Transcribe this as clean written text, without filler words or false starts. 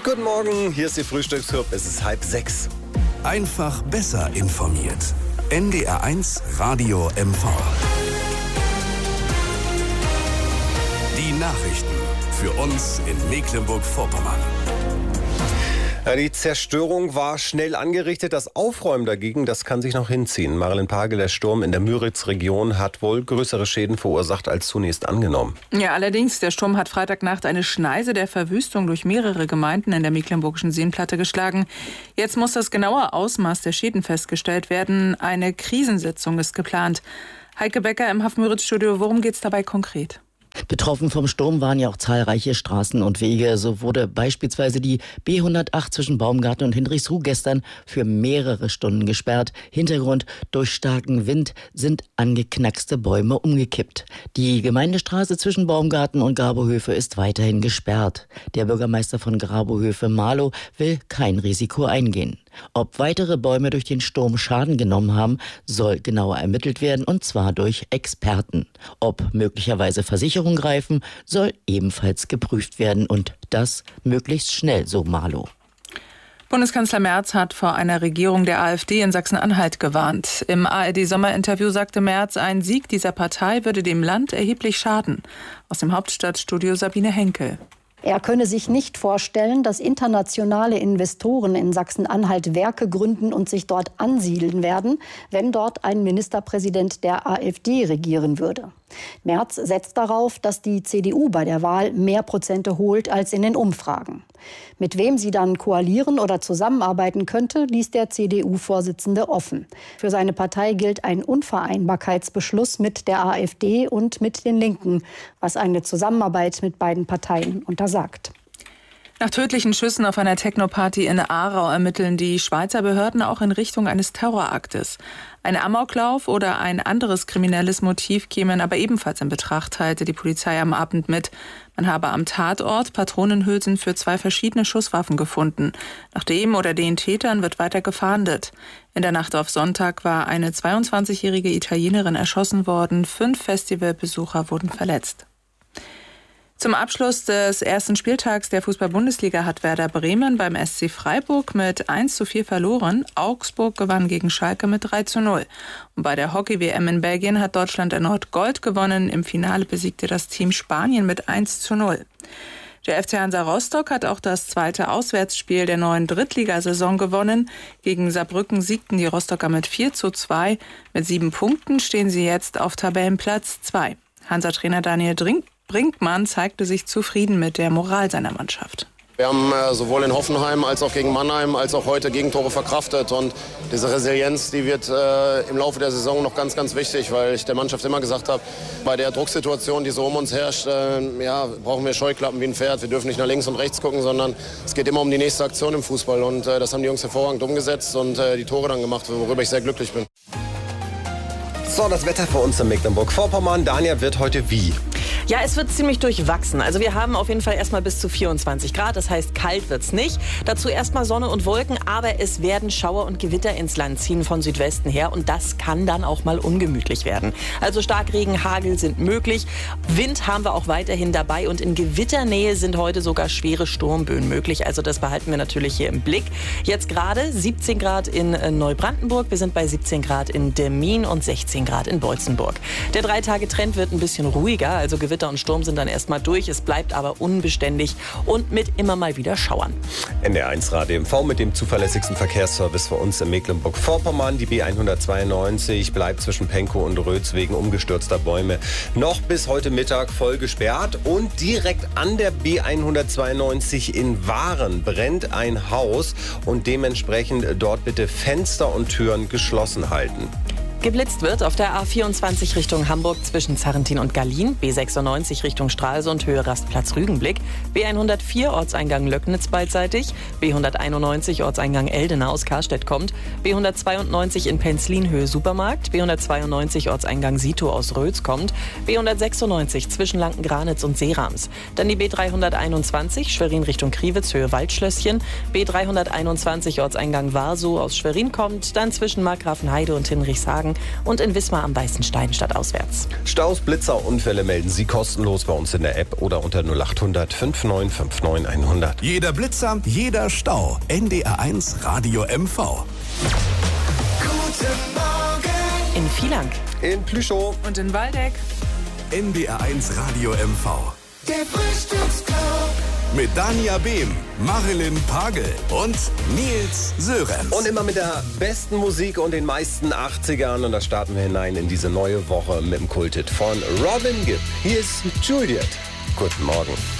Guten Morgen, hier ist die Frühstückshub. Es ist 5:30. Einfach besser informiert. NDR1 Radio MV. Die Nachrichten für uns in Mecklenburg-Vorpommern. Die Zerstörung war schnell angerichtet. Das Aufräumen dagegen, das kann sich noch hinziehen. Marilyn Pagel, der Sturm in der Müritz-Region hat wohl größere Schäden verursacht als zunächst angenommen. Ja, allerdings, der Sturm hat Freitagnacht eine Schneise der Verwüstung durch mehrere Gemeinden in der mecklenburgischen Seenplatte geschlagen. Jetzt muss das genaue Ausmaß der Schäden festgestellt werden. Eine Krisensitzung ist geplant. Heike Becker im Haff-Müritz-Studio, worum geht es dabei konkret? Betroffen vom Sturm waren ja auch zahlreiche Straßen und Wege. So wurde beispielsweise die B108 zwischen Baumgarten und Hinrichsruh gestern für mehrere Stunden gesperrt. Hintergrund: durch starken Wind sind angeknackste Bäume umgekippt. Die Gemeindestraße zwischen Baumgarten und Grabohöfe ist weiterhin gesperrt. Der Bürgermeister von Grabohöfe, Marlow, will kein Risiko eingehen. Ob weitere Bäume durch den Sturm Schaden genommen haben, soll genauer ermittelt werden, und zwar durch Experten. Ob möglicherweise Versicherungen greifen, soll ebenfalls geprüft werden, und das möglichst schnell, so Marlow. Bundeskanzler Merz hat vor einer Regierung der AfD in Sachsen-Anhalt gewarnt. Im ARD-Sommerinterview sagte Merz, ein Sieg dieser Partei würde dem Land erheblich schaden. Aus dem Hauptstadtstudio Sabine Henkel. Er könne sich nicht vorstellen, dass internationale Investoren in Sachsen-Anhalt Werke gründen und sich dort ansiedeln werden, wenn dort ein Ministerpräsident der AfD regieren würde. Merz setzt darauf, dass die CDU bei der Wahl mehr Prozente holt als in den Umfragen. Mit wem sie dann koalieren oder zusammenarbeiten könnte, ließ der CDU-Vorsitzende offen. Für seine Partei gilt ein Unvereinbarkeitsbeschluss mit der AfD und mit den Linken, was eine Zusammenarbeit mit beiden Parteien untersagt. Nach tödlichen Schüssen auf einer Techno-Party in Aarau ermitteln die Schweizer Behörden auch in Richtung eines Terroraktes. Ein Amoklauf oder ein anderes kriminelles Motiv kämen aber ebenfalls in Betracht, teilte die Polizei am Abend mit. Man habe am Tatort Patronenhülsen für 2 verschiedene Schusswaffen gefunden. Nach dem oder den Tätern wird weiter gefahndet. In der Nacht auf Sonntag war eine 22-jährige Italienerin erschossen worden. 5 Festivalbesucher wurden verletzt. Zum Abschluss des ersten Spieltags der Fußball-Bundesliga hat Werder Bremen beim SC Freiburg mit 1:4 verloren. Augsburg gewann gegen Schalke mit 3:0. Und bei der Hockey-WM in Belgien hat Deutschland erneut Gold gewonnen. Im Finale besiegte das Team Spanien mit 1:0. Der FC Hansa Rostock hat auch das zweite Auswärtsspiel der neuen Drittligasaison gewonnen. Gegen Saarbrücken siegten die Rostocker mit 4:2. Mit 7 Punkten stehen sie jetzt auf Tabellenplatz 2. Hansa-Trainer Daniel Brinkmann zeigte sich zufrieden mit der Moral seiner Mannschaft. Wir haben sowohl in Hoffenheim als auch gegen Mannheim als auch heute Gegentore verkraftet. Und diese Resilienz, die wird im Laufe der Saison noch ganz, ganz wichtig, weil ich der Mannschaft immer gesagt habe, bei der Drucksituation, die so um uns herrscht, brauchen wir Scheuklappen wie ein Pferd. Wir dürfen nicht nach links und rechts gucken, sondern es geht immer um die nächste Aktion im Fußball. Und das haben die Jungs hervorragend umgesetzt und die Tore dann gemacht, worüber ich sehr glücklich bin. So, das Wetter für uns in Mecklenburg-Vorpommern. Daniel, wird heute wie? Ja, es wird ziemlich durchwachsen. Also wir haben auf jeden Fall erstmal bis zu 24 Grad. Das heißt, kalt wird's nicht. Dazu erstmal Sonne und Wolken, aber es werden Schauer und Gewitter ins Land ziehen von Südwesten her. Und das kann dann auch mal ungemütlich werden. Also Starkregen, Hagel sind möglich. Wind haben wir auch weiterhin dabei. Und in Gewitternähe sind heute sogar schwere Sturmböen möglich. Also das behalten wir natürlich hier im Blick. Jetzt gerade 17 Grad in Neubrandenburg. Wir sind bei 17 Grad in Demmin und 16 Grad in Beutzenburg. Der 3-Tage-Trend wird ein bisschen ruhiger. Also Gewitter und Sturm sind dann erstmal durch. Es bleibt aber unbeständig und mit immer mal wieder Schauern. NDR1 Radio MV mit dem zuverlässigsten Verkehrsservice für uns in Mecklenburg-Vorpommern. Die B192 bleibt zwischen Pankow und Rötz wegen umgestürzter Bäume noch bis heute Mittag voll gesperrt. Und direkt an der B192 in Waren brennt ein Haus und dementsprechend dort bitte Fenster und Türen geschlossen halten. Geblitzt wird auf der A24 Richtung Hamburg zwischen Zarrentin und Gallien, B96 Richtung Stralsund, Höhe Rastplatz Rügenblick, B104 Ortseingang Löcknitz beidseitig, B191 Ortseingang Eldena aus Karstedt kommt, B192 in Penzlin Höhe Supermarkt, B192 Ortseingang Sito aus Rötz kommt, B196 zwischen Lankengranitz und Seerams. Dann die B321 Schwerin Richtung Kriwitz Höhe Waldschlösschen, B321 Ortseingang Warsow aus Schwerin kommt, dann zwischen Markgrafenheide und Hinrichshagen und in Wismar am Weißen Stein stadtauswärts. Staus, Blitzer, Unfälle melden Sie kostenlos bei uns in der App oder unter 0800 5959 100. Jeder Blitzer, jeder Stau. NDR1 Radio MV. Guten Morgen. In Vielank. In Plüschow. Und in Waldeck. NDR1 Radio MV. Der Frühstücksclub. Mit Dania Behm, Marilyn Pagel und Nils Sörenz. Und immer mit der besten Musik und den meisten 80ern. Und da starten wir hinein in diese neue Woche mit dem Kulthit von Robin Gibb. Hier ist Juliet. Guten Morgen.